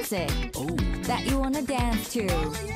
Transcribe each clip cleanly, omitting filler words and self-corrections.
music that you wanna dance to.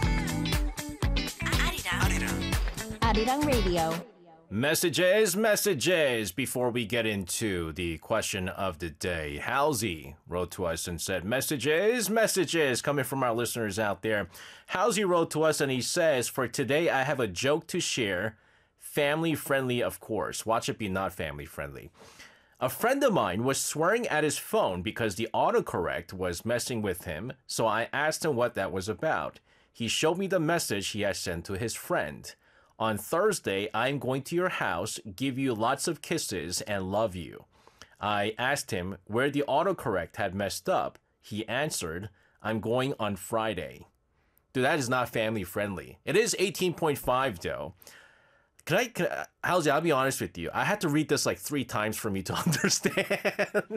Arirang Radio. Messages. Before we get into the question of the day, Halsey wrote to us and said, messages coming from our listeners out there. Halsey wrote to us and he says, for today, I have a joke to share. Family friendly, of course. Watch it be not family friendly. A friend of mine was swearing at his phone because the autocorrect was messing with him, so I asked him what that was about. He showed me the message he had sent to his friend. On Thursday, I'm going to your house, give you lots of kisses, and love you. I asked him where the autocorrect had messed up. He answered, I'm going on Friday. Dude, that is not family friendly. It is 18.5 though. Can I, Halsey, I'll be honest with you. I had to read this like 3 times for me to understand.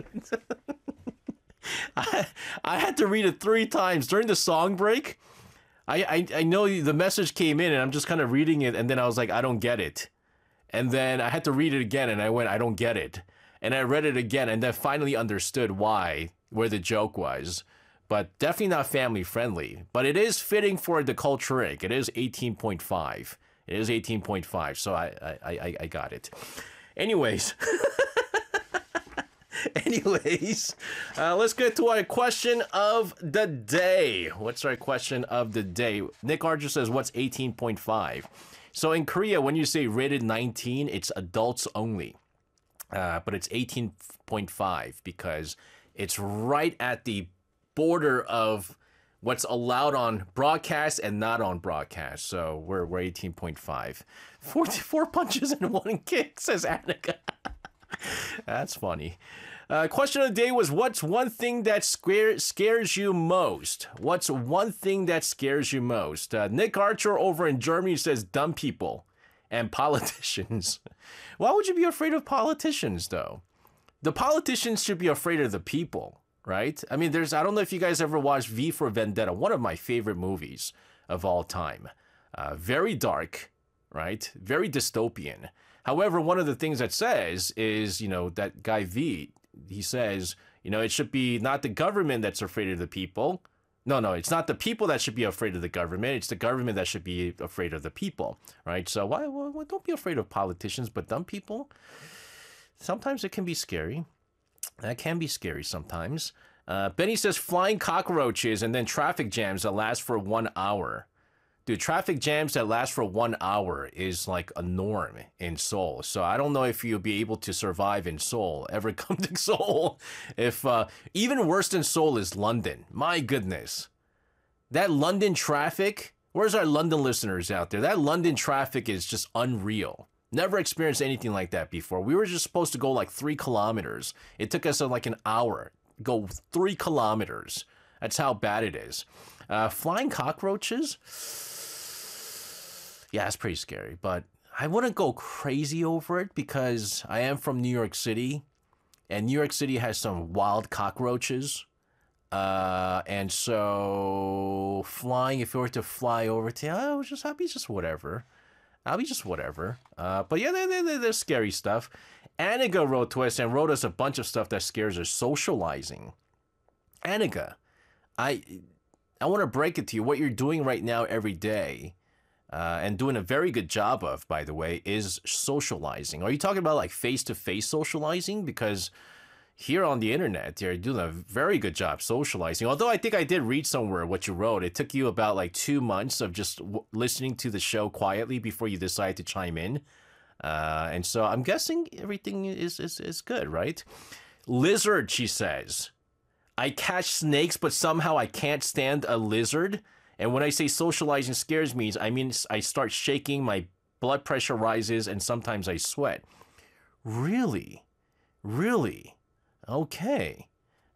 I had to read it 3 times during the song break. I know the message came in and I'm just kind of reading it and then I was like, I don't get it. And then I had to read it again and I went, I don't get it. And I read it again and then finally understood where the joke was. But definitely not family friendly. But it is fitting for the culturic. It is 18.5. It is 18.5, so I got it. Anyways, let's get to our question of the day. What's our question of the day? Nick Archer says, what's 18.5? So in Korea, when you say rated 19, it's adults only. But it's 18.5 because it's right at the border of what's allowed on broadcast and not on broadcast. So we're 18.5. 44 punches and 1 kick, says Annika. That's funny. Question of the day was, what's one thing that scares you most? What's one thing that scares you most? Nick Archer over in Germany says dumb people and politicians. Why would you be afraid of politicians, though? The politicians should be afraid of the people. Right? I mean, I don't know if you guys ever watched V for Vendetta, one of my favorite movies of all time. Very dark, right? Very dystopian. However, one of the things that says is, that guy V, he says, it should be not the government that's afraid of the people. No, it's not the people that should be afraid of the government. It's the government that should be afraid of the people, right? So why don't be afraid of politicians, but dumb people? Sometimes it can be scary. That can be scary sometimes. Benny says flying cockroaches and then traffic jams that last for 1 hour. Dude, traffic jams that last for 1 hour is like a norm in Seoul. So I don't know if you'll be able to survive in Seoul, ever come to Seoul. If even worse than Seoul is London. My goodness. That London traffic, where's our London listeners out there? That London traffic is just unreal. Never experienced anything like that before. We were just supposed to go like 3 kilometers. It took us like an hour. Go 3 kilometers. That's how bad it is. Flying cockroaches? Yeah, it's pretty scary. But I wouldn't go crazy over it because I am from New York City. And New York City has some wild cockroaches. And so flying, if you were to fly over to, I'll be just whatever. But yeah, there's scary stuff. Annika wrote to us and wrote us a bunch of stuff that scares her. Socializing. Annika, I want to break it to you. What you're doing right now every day, and doing a very good job of, by the way, is socializing. Are you talking about like face-to-face socializing? Because here on the internet, you're doing a very good job socializing. Although I think I did read somewhere what you wrote. It took you about like 2 months of just listening to the show quietly before you decided to chime in. And so I'm guessing everything is good, right? Lizard, she says. I catch snakes, but somehow I can't stand a lizard. And when I say socializing scares me, I mean I start shaking, my blood pressure rises, and sometimes I sweat. Really? Okay.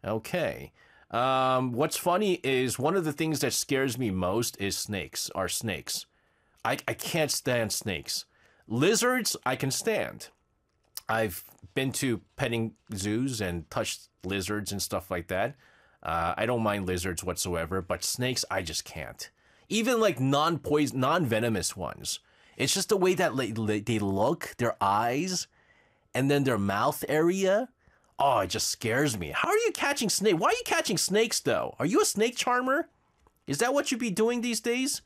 What's funny is one of the things that scares me most is snakes. I can't stand snakes. Lizards, I can stand. I've been to petting zoos and touched lizards and stuff like that. I don't mind lizards whatsoever, but snakes, I just can't. Even like non-venomous ones. It's just the way that they look, their eyes, and then their mouth area. Oh, it just scares me. How are you catching snake? Why are you catching snakes though? Are you a snake charmer? Is that what you be doing these days?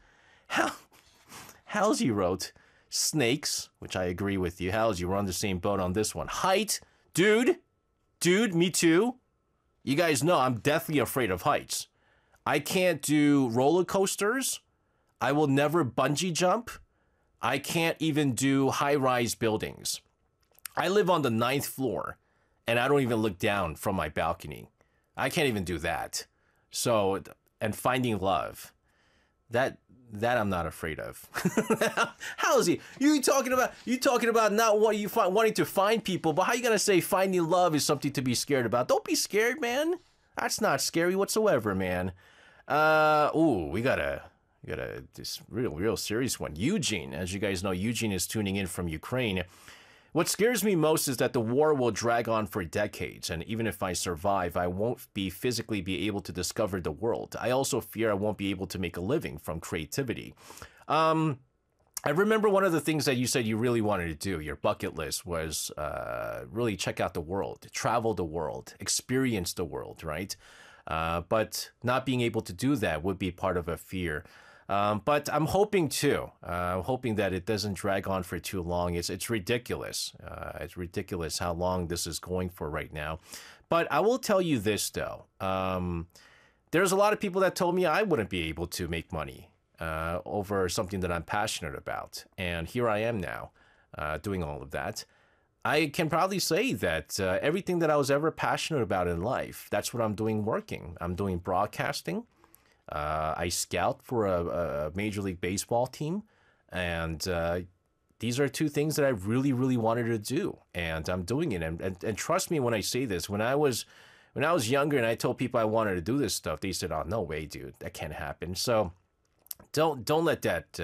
Halsey wrote, snakes, which I agree with you. Halsey, we're on the same boat on this one. Height, dude, me too. You guys know I'm deathly afraid of heights. I can't do roller coasters. I will never bungee jump. I can't even do high-rise buildings. I live on the 9th floor, and I don't even look down from my balcony. I can't even do that. So, and finding love, that I'm not afraid of. How is he? You talking about not wanting to find people, but how you gonna say finding love is something to be scared about? Don't be scared, man. That's not scary whatsoever, man. We gotta this real serious one. Eugene, as you guys know, Eugene is tuning in from Ukraine. What scares me most is that the war will drag on for decades, and even if I survive, I won't physically be able to discover the world. I also fear I won't be able to make a living from creativity. I remember one of the things that you said you really wanted to do, your bucket list, was really check out the world, travel the world, experience the world, right? But not being able to do that would be part of a fear. But I'm hoping too. I'm hoping that it doesn't drag on for too long. It's ridiculous. It's ridiculous how long this is going for right now. But I will tell you this though. There's a lot of people that told me I wouldn't be able to make money over something that I'm passionate about, and here I am now, doing all of that. I can probably say that everything that I was ever passionate about in life, that's what I'm doing working. I'm doing broadcasting. I scout for a Major League Baseball team, and these are two things that I really, really wanted to do, and I'm doing it. And trust me when I say this, when I was younger and I told people I wanted to do this stuff, they said, "Oh, no way, dude, that can't happen." So don't let that,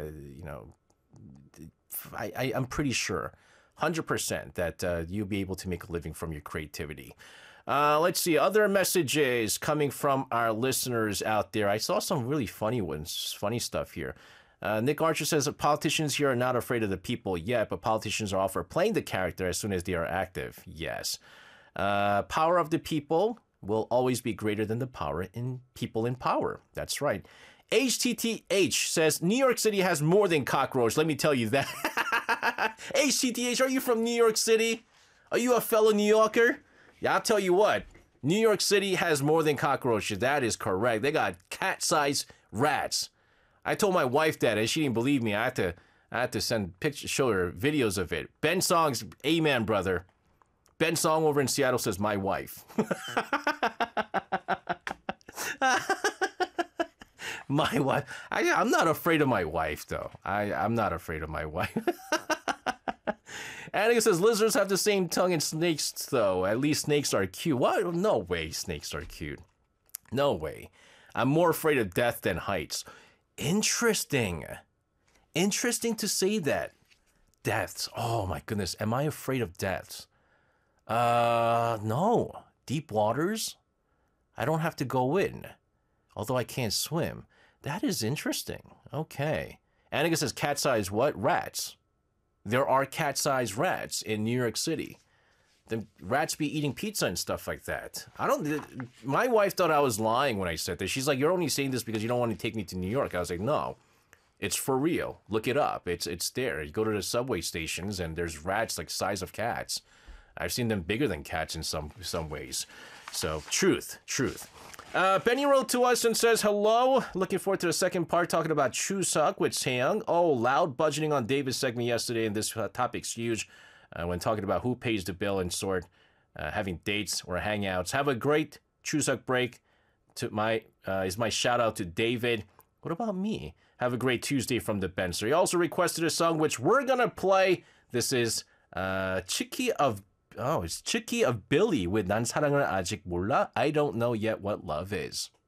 I'm pretty sure, 100% that you'll be able to make a living from your creativity. Let's see, other messages coming from our listeners out there. I saw some really funny ones, funny stuff here. Nick Archer says that politicians here are not afraid of the people yet, but politicians are all for playing the character as soon as they are active. Yes. Power of the people will always be greater than the power in people in power. That's right. HTTH says, New York City has more than cockroach. Let me tell you that. HTTH, are you from New York City? Are you a fellow New Yorker? Yeah, I'll tell you what. New York City has more than cockroaches. That is correct. They got cat-sized rats. I told my wife that, and she didn't believe me. I had to send pictures, show her videos of it. Ben Song's, amen, brother. Ben Song over in Seattle says, my wife. My wife. I'm not afraid of my wife, though. I'm not afraid of my wife. Annika says, lizards have the same tongue as snakes, though. At least snakes are cute. What? No way snakes are cute. No way. I'm more afraid of death than heights. Interesting. Interesting to say that. Deaths. Oh, my goodness. Am I afraid of deaths? No. Deep waters? I don't have to go in. Although I can't swim. That is interesting. Okay. Annika says, cat-sized what? Rats. There are cat-sized rats in New York City. The rats be eating pizza and stuff like that. My wife thought I was lying when I said this. She's like, you're only saying this because you don't want to take me to New York. I was like, no, it's for real. Look it up. It's there. You go to the subway stations and there's rats like size of cats. I've seen them bigger than cats in some ways. So truth. Benny wrote to us and says, hello. Looking forward to the second part talking about Chuseok with Taeyang. Oh, loud budgeting on David's segment yesterday, and this topic's huge when talking about who pays the bill and sort, having dates or hangouts. Have a great Chuseok break. Is my shout out to David. What about me? Have a great Tuesday from the Benzer. He also requested a song which we're gonna play. This is Chicky of Billy with 난 사랑을 아직 몰라. I don't know yet what love is.